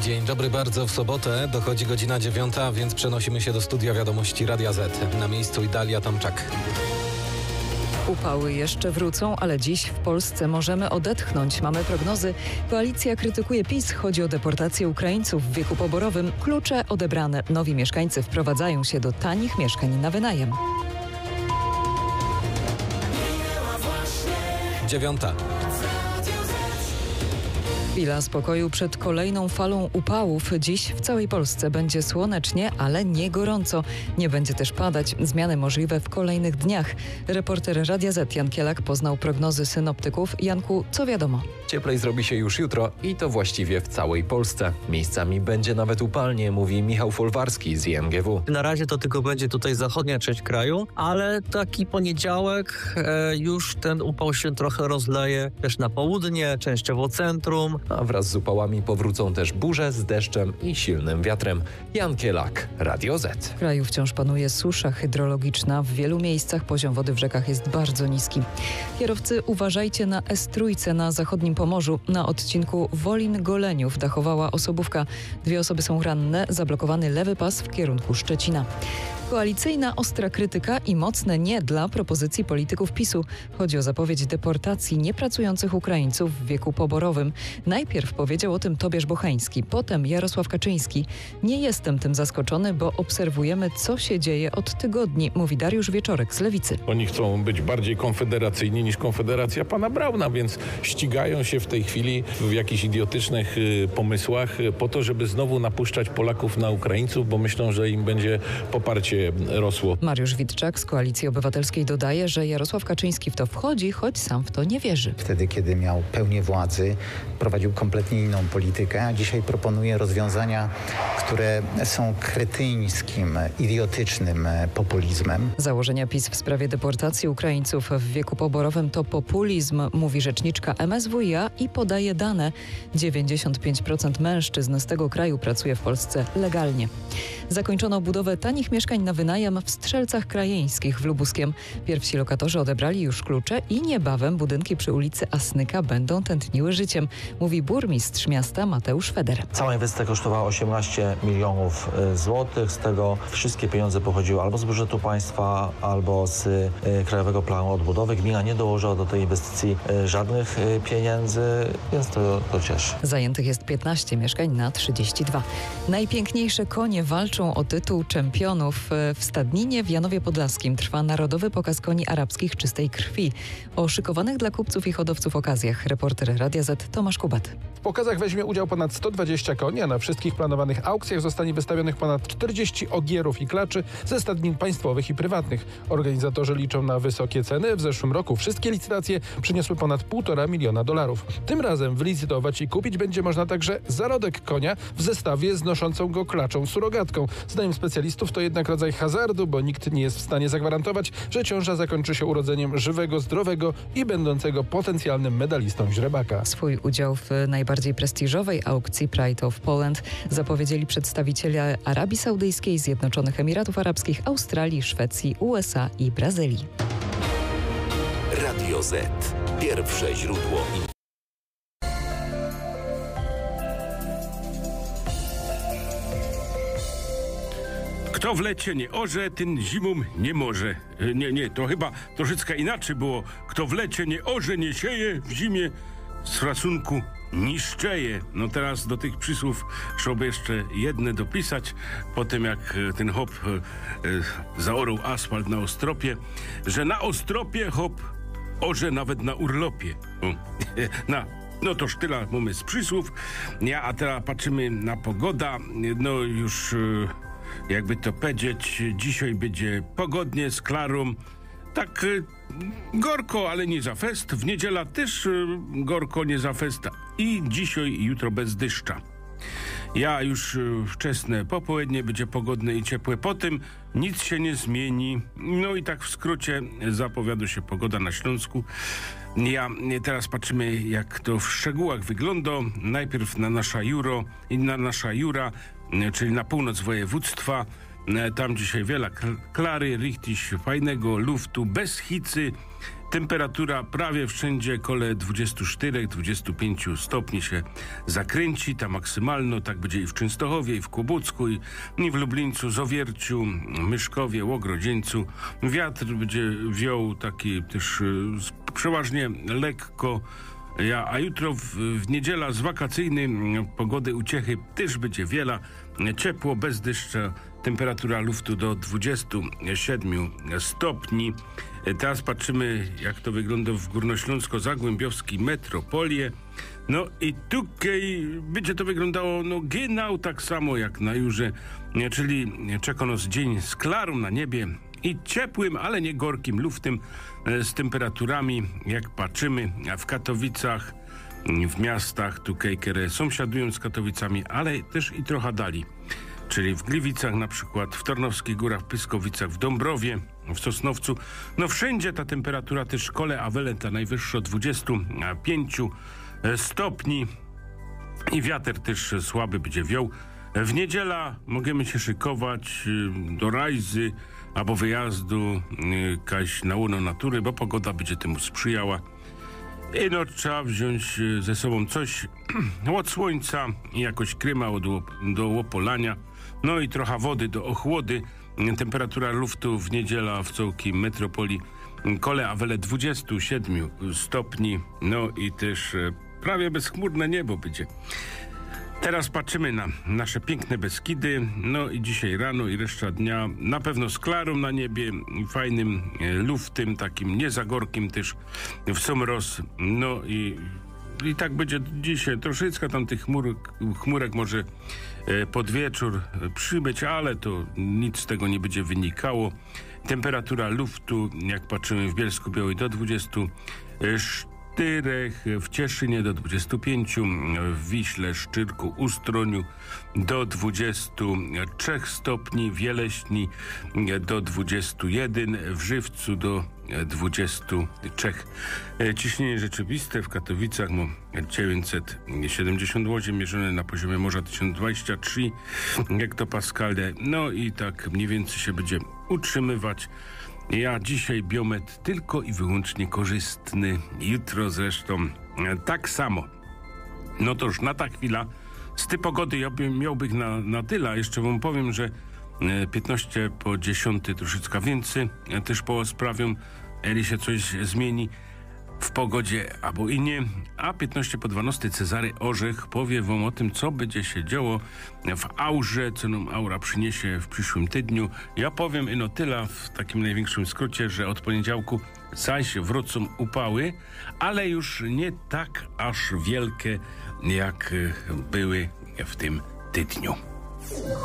Dzień dobry bardzo. W sobotę dochodzi godzina 9, więc przenosimy się do studia wiadomości Radia Z. Na miejscu Idalia Tomczak. Upały jeszcze wrócą, ale dziś w Polsce możemy odetchnąć. Mamy prognozy. Koalicja krytykuje PiS. Chodzi o deportację Ukraińców w wieku poborowym. Klucze odebrane. Nowi mieszkańcy wprowadzają się do tanich mieszkań na wynajem. 9. Chwila spokoju przed kolejną falą upałów. Dziś w całej Polsce będzie słonecznie, ale nie gorąco. Nie będzie też padać. Zmiany możliwe w kolejnych dniach. Reporter Radia Z Jan Kielak poznał prognozy synoptyków. Janku, co wiadomo? Cieplej zrobi się już jutro i to właściwie w całej Polsce. Miejscami będzie nawet upalnie, mówi Michał Folwarski z IMGW. Na razie to tylko będzie tutaj zachodnia część kraju, ale taki poniedziałek już ten upał się trochę rozleje też na południe, częściowo centrum. A wraz z upałami powrócą też burze z deszczem i silnym wiatrem. Jan Kielak, Radio Z. W kraju wciąż panuje susza hydrologiczna. W wielu miejscach poziom wody w rzekach jest bardzo niski. Kierowcy, uważajcie na S3 na zachodnim Pomorzu. Na odcinku Wolin-Goleniów dachowała osobówka. 2 osoby są ranne. Zablokowany lewy pas w kierunku Szczecina. Koalicyjna ostra krytyka i mocne nie dla propozycji polityków PiS-u. Chodzi o zapowiedź deportacji niepracujących Ukraińców w wieku poborowym. Najpierw powiedział o tym Tobiasz Bocheński, potem Jarosław Kaczyński. Nie jestem tym zaskoczony, bo obserwujemy, co się dzieje od tygodni, mówi Dariusz Wieczorek z Lewicy. Oni chcą być bardziej konfederacyjni niż Konfederacja pana Brauna, więc ścigają się w tej chwili w jakichś idiotycznych pomysłach po to, żeby znowu napuszczać Polaków na Ukraińców, bo myślą, że im będzie poparcie rosło. Mariusz Witczak z Koalicji Obywatelskiej dodaje, że Jarosław Kaczyński w to wchodzi, choć sam w to nie wierzy. Wtedy, kiedy miał pełnię władzy, prowadził kompletnie inną politykę, a dzisiaj proponuje rozwiązania, które są kretyńskim, idiotycznym populizmem. Założenia PiS w sprawie deportacji Ukraińców w wieku poborowym to populizm, mówi rzeczniczka MSWiA i podaje dane. 95% mężczyzn z tego kraju pracuje w Polsce legalnie. Zakończono budowę tanich mieszkań na wynajem w Strzelcach Krajeńskich w Lubuskiem. Pierwsi lokatorzy odebrali już klucze i niebawem budynki przy ulicy Asnyka będą tętniły życiem, mówi burmistrz miasta Mateusz Feder. Cała inwestycja kosztowała 18 milionów złotych. Z tego wszystkie pieniądze pochodziły albo z budżetu państwa, albo z Krajowego Planu Odbudowy. Gmina nie dołożyła do tej inwestycji żadnych pieniędzy, więc to cieszy. Zajętych jest 15 mieszkań na 32. Najpiękniejsze konie walczą o tytuł czempionów. W Stadninie w Janowie Podlaskim trwa Narodowy Pokaz Koni Arabskich Czystej Krwi. O szykowanych dla kupców i hodowców okazjach reporter Radia Z Tomasz Kubat. W pokazach weźmie udział ponad 120 koni, a na wszystkich planowanych aukcjach zostanie wystawionych ponad 40 ogierów i klaczy ze stadnin państwowych i prywatnych. Organizatorzy liczą na wysokie ceny. W zeszłym roku wszystkie licytacje przyniosły ponad $1,5 miliona. Tym razem wylicytować i kupić będzie można także zarodek konia w zestawie z noszącą go klaczą surogatką. Zdaniem specjalistów to jednak rodzaj hazardu, bo nikt nie jest w stanie zagwarantować, że ciąża zakończy się urodzeniem żywego, zdrowego i będącego potencjalnym medalistą źrebaka. Swój udział w najbardziej prestiżowej aukcji Pride of Poland zapowiedzieli przedstawiciele Arabii Saudyjskiej, Zjednoczonych Emiratów Arabskich, Australii, Szwecji, USA i Brazylii. Radio Z. Pierwsze źródło. Kto w lecie nie orze, ten zimą nie może. Nie, to chyba troszeczkę inaczej było. Kto w lecie nie orze, nie sieje, w zimie z szacunku niszczeje. No teraz do tych przysłów trzeba jeszcze jedne dopisać, po tym jak ten hop zaorał asfalt na Ostropie, że na Ostropie hop orze nawet na urlopie. No toż tyle mamy z przysłów. A teraz patrzymy na pogoda. No już jakby to powiedzieć, dzisiaj będzie pogodnie z klarą. Tak gorko, ale nie za fest. W niedziela też gorko, nie za fest. I dzisiaj i jutro bez deszcza. Już wczesne popołudnie będzie pogodne i ciepłe. Potem nic się nie zmieni. No i tak w skrócie zapowiada się pogoda na Śląsku. Teraz patrzymy, jak to w szczegółach wygląda. Najpierw na nasza Jura, czyli na północ województwa. Tam dzisiaj wiele klary, richtig fajnego luftu, bez hicy. Temperatura prawie wszędzie kole 24-25 stopni się zakręci, ta maksymalno, tak będzie i w Częstochowie, i w Kłobucku, i w Lublińcu, Zowierciu, Myszkowie, Łogrodzieńcu. Wiatr będzie wiał taki też przeważnie lekko, a jutro w niedziela z wakacyjnej pogody uciechy też będzie wiele, ciepło, bez deszcza, temperatura luftu do 27 stopni. Teraz patrzymy, jak to wygląda w Górnośląsko-Zagłębiowskiej metropolii. No i tutaj będzie to wyglądało genau tak samo jak na Jurze, czyli czeka nas dzień z klarą na niebie i ciepłym, ale nie gorkim luftem, z temperaturami, jak patrzymy w Katowicach, w miastach tutaj, które sąsiadują z Katowicami, ale też i trochę dali. Czyli w Gliwicach na przykład, w Tarnowskich Górach, w Pyskowicach, w Dąbrowie, w Sosnowcu. No wszędzie ta temperatura też w Kole Awele, ta najwyższa 25 stopni i wiatr też słaby będzie wiał. W niedziela możemy się szykować do rajzy albo wyjazdu kaś na łono natury, bo pogoda będzie temu sprzyjała. I no trzeba wziąć ze sobą coś od słońca i jakoś kryma do łopolania. No i trochę wody do ochłody. Temperatura luftu w niedziela w całkiem metropolii Kole Awele 27 stopni. No i też prawie bezchmurne niebo będzie. Teraz patrzymy na nasze piękne Beskidy. No i dzisiaj rano i reszta dnia na pewno z klarą na niebie i fajnym luftem, takim nie za gorkim też w somroz. No i tak będzie dzisiaj. Troszeczkę tam tych chmurek może pod wieczór przybyć, ale to nic z tego nie będzie wynikało. Temperatura luftu, jak patrzymy w Bielsku-Białej, do 24, w Cieszynie do 25, w Wiśle, Szczyrku, Ustroniu do 23 stopni, w Jeleśni do 21, w Żywcu do 23. Ciśnienie rzeczywiste w Katowicach 978 mierzone na poziomie morza 1023 hektopaskale. No i tak mniej więcej się będzie utrzymywać. Ja dzisiaj biometr tylko i wyłącznie korzystny. Jutro zresztą tak samo. No to już na ta chwila z tej pogody ja miałbym na tyle. Jeszcze wam powiem, że 15 po 10 troszeczkę więcej też sprawią, jeżeli się coś zmieni w pogodzie albo i nie, a 15 po 12 Cezary Orzech powie wam o tym, co będzie się działo w aurze, co nam aura przyniesie w przyszłym tygodniu. Ja powiem ino tyle w takim największym skrócie, że od poniedziałku zaś wrócą upały, ale już nie tak aż wielkie, jak były w tym tygodniu.